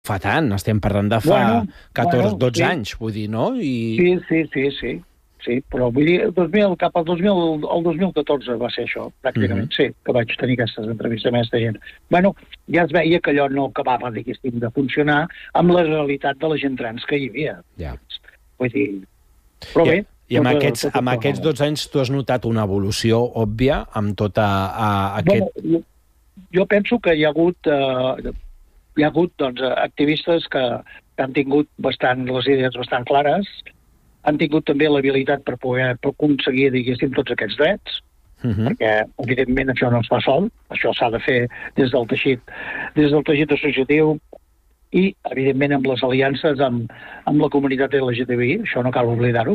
fa tant, estem parlant de fa 14-12 anys, vull dir, no? Sí, però vull dir, cap al 2014 va ser això, pràcticament, sí, que vaig tenir aquestes entrevistes amb aquesta gent. Bueno, ja es veia que allò no acabava, diguéssim, de funcionar amb la realitat de la gent trans que hi havia. Ja. Vull dir, però bé... I amb aquests 12 anys tu has notat una evolució òbvia amb tota aquest... Bueno, jo penso que hi ha hagut doncs, activistes que han tingut les idees bastant clares, han tingut també l'habilitat per poder aconseguir, diguéssim, tots aquests drets, perquè, evidentment, això no es fa sol, això s'ha de fer des del teixit associatiu i, evidentment, amb les aliances amb la comunitat LGTBI, això no cal oblidar-ho,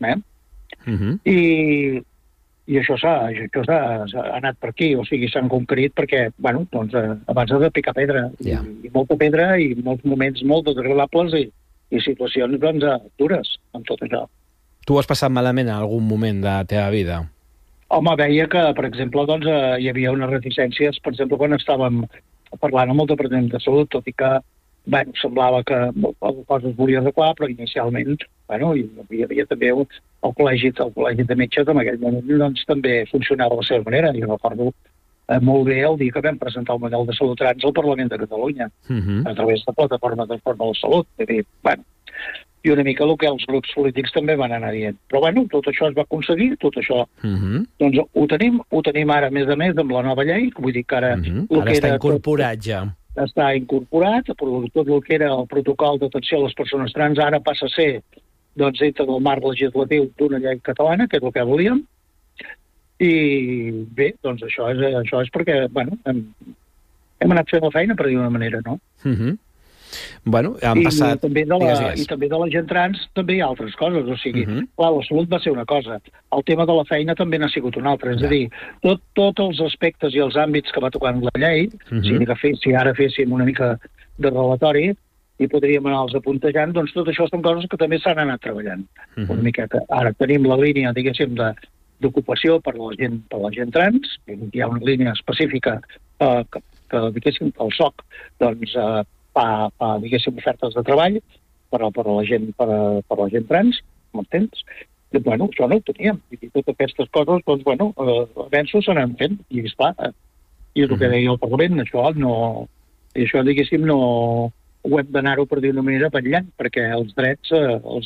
i això s'ha anat per aquí, o sigui, s'han conquerit perquè, bueno, doncs, abans de picar pedra, i molta pedra, i molts moments molt desagradables i situacions, doncs, dures amb tot això. Tu has passat malament en algun moment de la teva vida? Home, veia que, per exemple, doncs, hi havia unes reticències, per exemple, quan estàvem parlant amb el Departament de Salut, tot i que, bueno, semblava que alguna cosa es volia arreglar, però inicialment, bueno, hi havia també el col·legi de metges, en aquell moment, doncs, també funcionava de la seva manera. Jo recordo molt bé el dia que vam presentar el model de salut trans al Parlament de Catalunya, a través de la plataforma de Transforma la Salut. Bueno, i una mica el que els grups polítics també van anar dient. Però, bueno, tot això es va aconseguir, tot això, doncs ho tenim ara, a més, amb la nova llei, vull dir que ara... Ara està incorporat ja. Està incorporat, tot el que era el protocol d'atenció a les persones trans ara passa a ser, doncs, dintre del marc legislatiu d'una llei catalana, que és el que volíem, i bé, doncs això és perquè, bueno, hem anat fent la feina, per dir d'una manera, no? Bueno, han passat... I també de la gent trans també hi ha altres coses, o sigui, clar, la salut va ser una cosa, el tema de la feina també n'ha sigut una altra, és a dir, tots els aspectes i els àmbits que va tocant la llei, si ara féssim una mica de relatori i podríem anar-los apuntejant, doncs tot això són coses que també s'han anat treballant una miqueta. Ara tenim la línia, diguéssim, d'ocupació per la gent trans, hi ha una línia específica que diguéssim, el SOC, doncs, fa, diguéssim, ofertes de treball per a la gent trans, m'entens? Bueno, això no ho teníem. I totes aquestes coses, doncs, bueno, avenços s'anan fent, i esclar, i és el que deia el Parlament, això, diguéssim, no ho hem d'anar-ho, per dir una manera, vetllant, perquè els drets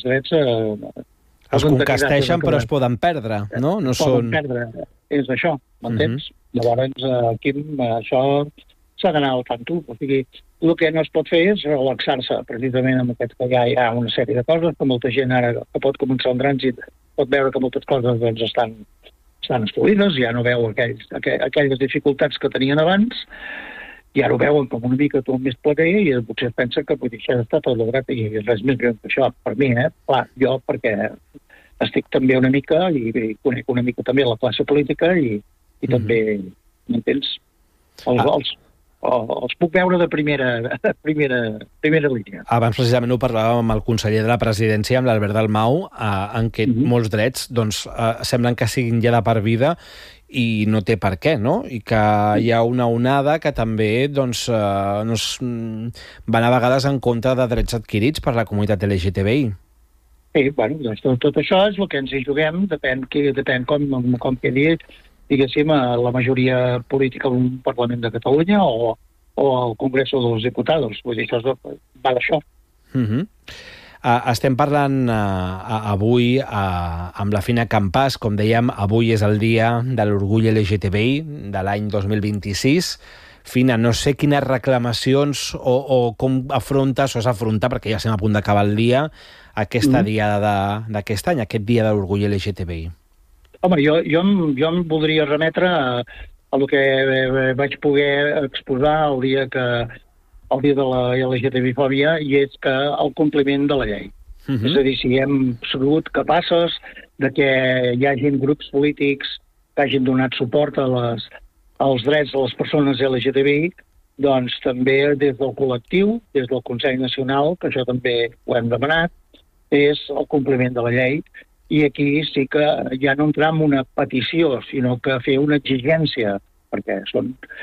es conquesteixen però es poden perdre, no? No poden perdre, és això, m'entens? Llavors, aquí, això s'ha d'anar al tanto, o sigui, el que no es pot fer és relaxar-se, precisament amb aquest que ja hi ha una sèrie de coses, que molta gent ara que pot començar un trànsit pot veure que moltes coses doncs, estan estolides, ja no veu aquelles dificultats que tenien abans, i ara ho veuen com una mica tot més plater i potser es pensa que això ha estat tot lograt i res més greu que això, per mi, clar, jo perquè estic també una mica i conec una mica també la classe política i també, m'entens? Els puc veure de primera línia. Abans precisament ho parlàvem amb el conseller de la presidència, amb l'Albert Dalmau, en què molts drets doncs, semblen que siguin ja de per vida i no té per què, no? I que hi ha una onada que també doncs, van a vegades en contra de drets adquirits per la comunitat LGTBI. Sí, bueno, doncs tot això és el que ens hi juguem, depèn com quedi, diguéssim, la majoria política del Parlament de Catalunya o al Congreso dels Diputats. Vull dir, això va d'això. Estem parlant avui amb la Fina Campàs, com dèiem, avui és el dia de l'orgull LGTBI de l'any 2026. Fina, no sé quines reclamacions o com afrontes o s'afronta, perquè ja estem a punt d'acabar el dia, aquesta diada d'aquest any, aquest dia de l'orgull LGTBI. Home, jo em voldria remetre a el que vaig poder exposar el dia de la LGTBI-fòbia, i és que el compliment de la llei. És a dir, si hem sigut capaços de que hi hagin grups polítics que hagin donat suport als drets de les persones LGTBI, doncs també des del col·lectiu, des del Consell Nacional, que això també ho hem demanat, és el compliment de la llei. I aquí sí que ja no entrar en una petició, sinó que fer una exigència, perquè són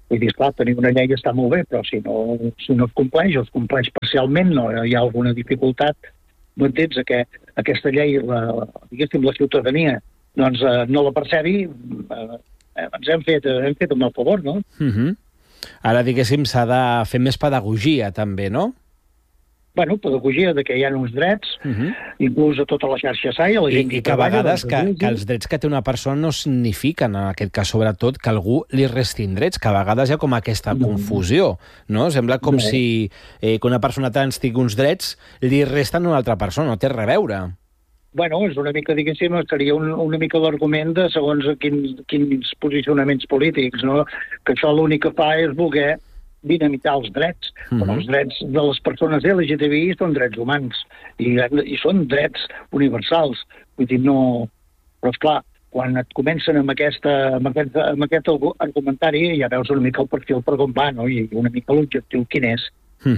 Vull dir, esclar, tenir una llei està molt bé, però si no es compleix o es compleix parcialment, no hi ha alguna dificultat, no entens que aquesta llei, diguéssim, la ciutadania, doncs no la percebi, ens hem fet un mal favor, no? Ara, diguéssim, s'ha de fer més pedagogia, també, no? Bueno, pedagogia de que hi ha uns drets, inclús a tota la xarxa SAI, a la gent I que a vegades que els drets que té una persona no signifiquen, en aquest cas, sobretot, que algú li restin drets, que a vegades hi ha com aquesta confusió, no? Sembla com si que una persona trans tingui uns drets, li resten a una altra persona, no té res a veure. Bueno, és una mica, diguéssim, seria una mica l'argument de segons quins posicionaments polítics, no? Que això l'únic que fa és voler dinamitar els drets. Però els drets de les persones LGTBI són drets humans i són drets universals. Vull dir, no... Però, esclar, quan et comencen amb aquest argumentari ja veus una mica el perfil per on va, no? I una mica l'objectiu quin és.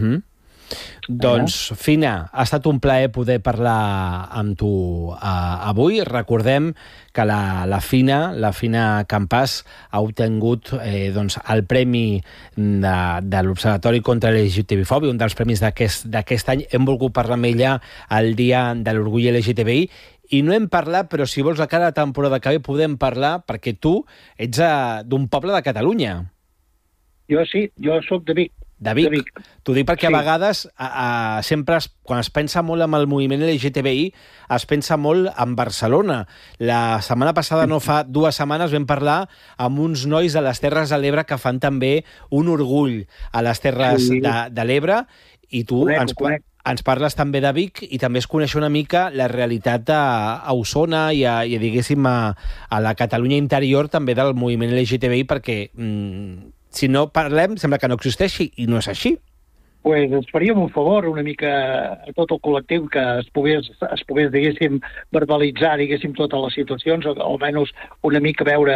Doncs, Fina, ha estat un plaer poder parlar amb tu avui. Recordem que la Fina Campàs ha obtingut el premi de l'Observatori contra l'LGTBI-fòbia, un dels premis d'aquest any. Hem volgut parlar amb ella el dia de l'orgull LGTBI i no hem parlat, però si vols a cada temporada que ve podem parlar, perquè tu ets d'un poble de Catalunya. Jo sí, jo soc de Vic. De Vic. T'ho dic perquè a vegades sempre, quan es pensa molt en el moviment LGTBI, es pensa molt en Barcelona. La setmana passada, no fa 2 setmanes, vam parlar amb uns nois de les Terres de l'Ebre que fan també un orgull a les Terres de l'Ebre, i tu ens parles també de Vic i també es coneix una mica la realitat a Osona i diguéssim, a la Catalunya interior també del moviment LGTBI, perquè si no parlem, sembla que no existeixi, i no és així. Pues ens faríem un favor una mica a tot el col·lectiu que es pogués diguéssim, verbalitzar, diguéssim, totes les situacions, o almenys una mica veure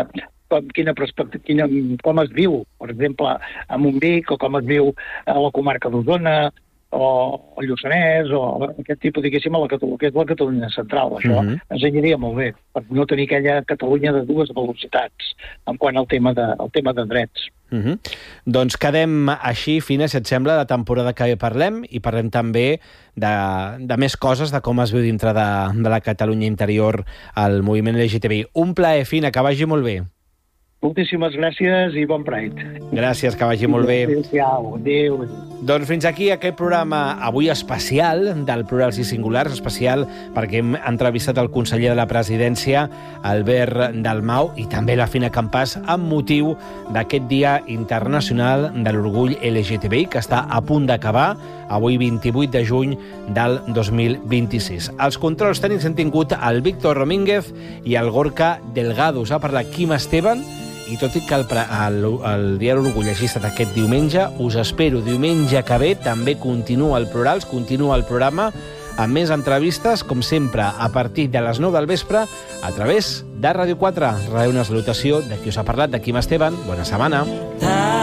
com es viu, per exemple, a Montvic, o com es viu a la comarca d'Osona, o el Lluçanès, o aquest tipus, diguéssim, que és la Catalunya central. Això ens aniria molt bé, per no tenir aquella Catalunya de 2 velocitats en quant al tema de drets. Doncs quedem així, Fina, si et sembla, la temporada que ve parlem, i parlem també de més coses, de com es viu dintre de la Catalunya interior el moviment LGTBI. Un plaer, Fina, que vagi molt bé. Moltíssimes gràcies i bon Pride. Gràcies, que vagi molt bé. Adéu. Doncs fins aquí aquest programa avui especial del Plurals i Singulars, especial perquè hem entrevistat el conseller de la Presidència, Albert Dalmau, i també la Fina Campàs, amb motiu d'aquest Dia Internacional de l'Orgull LGTBI, que està a punt d'acabar, avui 28 de juny del 2026. Els controls tècnics han tingut el Víctor Romínguez i el Gorka Delgado. Us ha parlat Quim Esteban, i tot i que el Dia de l'Orgull hagi estat aquest diumenge, us espero diumenge que ve, també continua el Plurals, continua el programa, amb més entrevistes, com sempre, a partir de les 9 del vespre, a través de Ràdio 4. Rebeu una salutació de qui us ha parlat, de Quim Esteban. Bona setmana.